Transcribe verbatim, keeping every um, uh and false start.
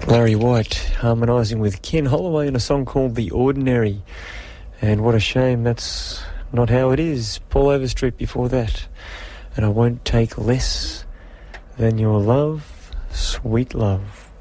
Larry White harmonising with Ken Holloway in a song called The Ordinary. And what a shame that's not how it is. Paul Overstreet before that. And I won't take less than your love, sweet love.